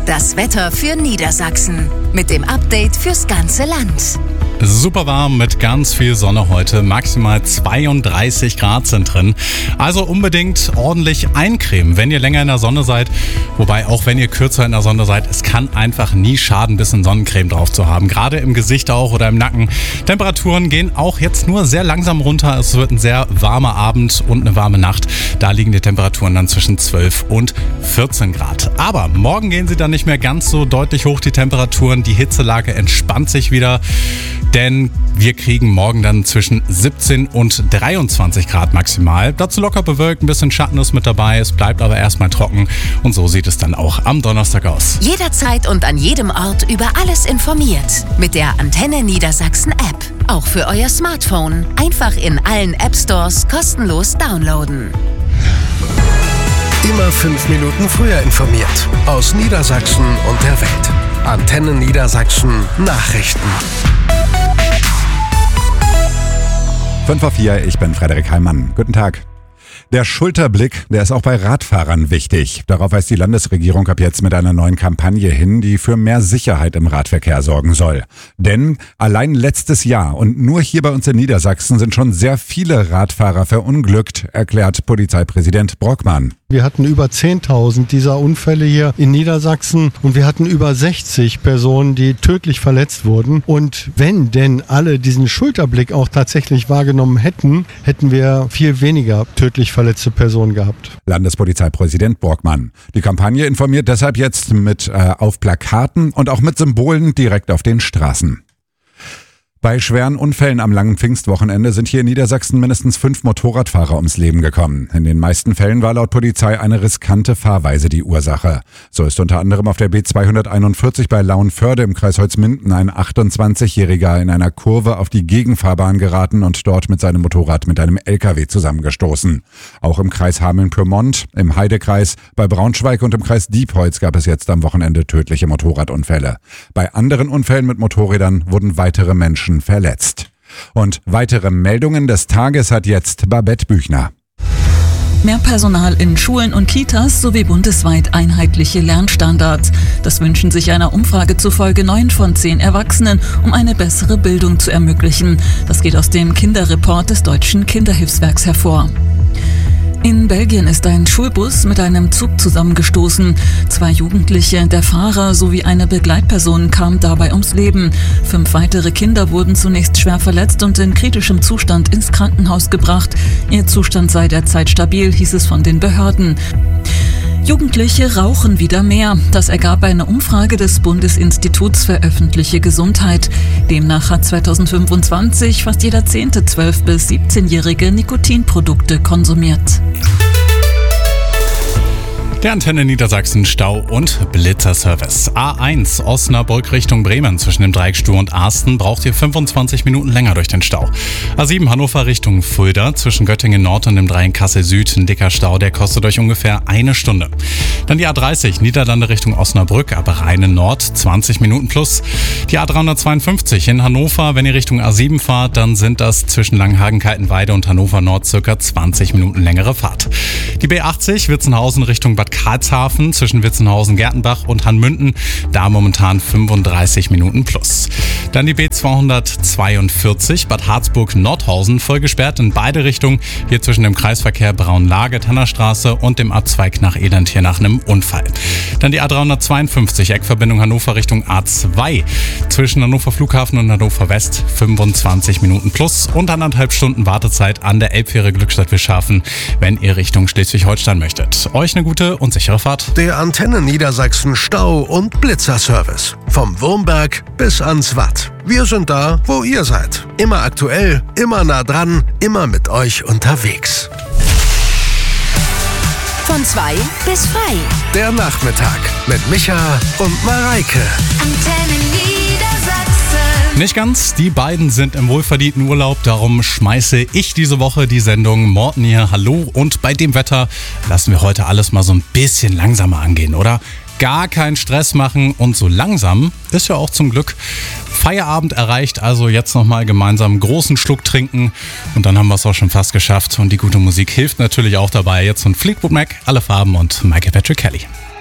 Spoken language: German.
das Wetter für Niedersachsen. Mit dem Update fürs ganze Land. Super warm mit ganz viel Sonne heute. Maximal 32 Grad sind drin. Also unbedingt ordentlich eincremen, wenn ihr länger in der Sonne seid. Wobei auch wenn ihr kürzer in der Sonne seid, es kann einfach nie schaden, ein bisschen Sonnencreme drauf zu haben. Gerade im Gesicht auch oder im Nacken. Temperaturen gehen auch jetzt nur sehr langsam runter. Es wird ein sehr warmer Abend und eine warme Nacht. Da liegen die Temperaturen dann zwischen 12 und 14 Grad. Aber morgen gehen sie dann nicht mehr ganz so deutlich hoch, die Temperaturen. Die Hitzelage entspannt sich wieder. Denn wir kriegen morgen dann zwischen 17 und 23 Grad maximal. Dazu locker bewölkt, ein bisschen Schatten ist mit dabei. Es bleibt aber erstmal trocken. Und so sieht es dann auch am Donnerstag aus. Jederzeit und an jedem Ort über alles informiert. Mit der Antenne Niedersachsen App. Auch für euer Smartphone. Einfach in allen App Stores kostenlos downloaden. Immer 5 Minuten früher informiert. Aus Niedersachsen und der Welt. Antenne Niedersachsen Nachrichten. 5:04, ich bin Frederik Heimann. Guten Tag. Der Schulterblick, der ist auch bei Radfahrern wichtig. Darauf weist die Landesregierung ab jetzt mit einer neuen Kampagne hin, die für mehr Sicherheit im Radverkehr sorgen soll. Denn allein letztes Jahr und nur hier bei uns in Niedersachsen sind schon sehr viele Radfahrer verunglückt, erklärt Polizeipräsident Brockmann. Wir hatten über 10.000 dieser Unfälle hier in Niedersachsen und wir hatten über 60 Personen, die tödlich verletzt wurden. Und wenn denn alle diesen Schulterblick auch tatsächlich wahrgenommen hätten, hätten wir viel weniger tödlich verletzte Personen gehabt. Landespolizeipräsident Brockmann. Die Kampagne informiert deshalb jetzt auf Plakaten und auch mit Symbolen direkt auf den Straßen. Bei schweren Unfällen am langen Pfingstwochenende sind hier in Niedersachsen mindestens 5 Motorradfahrer ums Leben gekommen. In den meisten Fällen war laut Polizei eine riskante Fahrweise die Ursache. So ist unter anderem auf der B241 bei Lauenförde im Kreis Holzminden ein 28-Jähriger in einer Kurve auf die Gegenfahrbahn geraten und dort mit seinem Motorrad mit einem LKW zusammengestoßen. Auch im Kreis Hameln-Pyrmont, im Heidekreis, bei Braunschweig und im Kreis Diepholz gab es jetzt am Wochenende tödliche Motorradunfälle. Bei anderen Unfällen mit Motorrädern wurden weitere Menschen verletzt. Und weitere Meldungen des Tages hat jetzt Babette Büchner. Mehr Personal in Schulen und Kitas sowie bundesweit einheitliche Lernstandards. Das wünschen sich einer Umfrage zufolge 9 von 10 Erwachsenen, um eine bessere Bildung zu ermöglichen. Das geht aus dem Kinderreport des Deutschen Kinderhilfswerks hervor. In Belgien ist ein Schulbus mit einem Zug zusammengestoßen. 2 Jugendliche, der Fahrer sowie eine Begleitperson kamen dabei ums Leben. 5 weitere Kinder wurden zunächst schwer verletzt und in kritischem Zustand ins Krankenhaus gebracht. Ihr Zustand sei derzeit stabil, hieß es von den Behörden. Jugendliche rauchen wieder mehr. Das ergab eine Umfrage des Bundesinstituts für öffentliche Gesundheit. Demnach hat 2025 fast jeder 10. 12- bis 17-Jährige Nikotinprodukte konsumiert. Der Antenne Niedersachsen Stau- und Blitzerservice. A1 Osnabrück Richtung Bremen zwischen dem Dreieck Stuhr und Arsten braucht ihr 25 Minuten länger durch den Stau. A7 Hannover Richtung Fulda zwischen Göttingen Nord und dem Dreieck Kassel Süd ein dicker Stau, der kostet euch ungefähr 1 Stunde. Dann die A30 Niederlande Richtung Osnabrück, aber Rheine Nord 20 Minuten plus. Die A352 in Hannover, wenn ihr Richtung A7 fahrt, dann sind das zwischen Langhagen-Kaltenweide und Hannover Nord circa 20 Minuten längere Fahrt. Die B80 Witzenhausen Richtung Bad Karlshafen zwischen Witzenhausen, Gertenbach und Hanmünden, da momentan 35 Minuten plus. Dann die B242 Bad Harzburg Nordhausen, voll gesperrt in beide Richtungen, hier zwischen dem Kreisverkehr Braunlage-Tannerstraße und dem Abzweig nach Elend hier nach einem Unfall. Dann die A352 Eckverbindung Hannover Richtung A2 zwischen Hannover Flughafen und Hannover West, 25 Minuten plus und 1,5 Stunden Wartezeit an der Elbfähre Glückstadt-Wischhafen, wenn ihr Richtung Schleswig-Holstein möchtet. Euch eine gute und sichere Fahrt. Der Antenne Niedersachsen Stau- und Blitzerservice. Vom Wurmberg bis ans Watt. Wir sind da, wo ihr seid. Immer aktuell, immer nah dran, immer mit euch unterwegs. Von 2 bis frei. Der Nachmittag mit Micha und Mareike. Antenne Niedersachsen. Nicht ganz, die beiden sind im wohlverdienten Urlaub, darum schmeiße ich diese Woche die Sendung Morten hier. Hallo, und bei dem Wetter lassen wir heute alles mal so ein bisschen langsamer angehen, oder? Gar keinen Stress machen und so langsam ist ja auch zum Glück Feierabend erreicht, also jetzt nochmal gemeinsam einen großen Schluck trinken und dann haben wir es auch schon fast geschafft und die gute Musik hilft natürlich auch dabei. Jetzt von Fleetwood Mac, Alle Farben und Michael Patrick Kelly.